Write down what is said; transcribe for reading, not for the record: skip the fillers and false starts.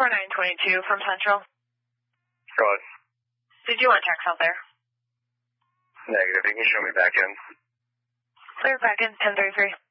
4922 from Central. Go ahead. Did you want text out there? Negative. You can show me back in. Clear back in 1033.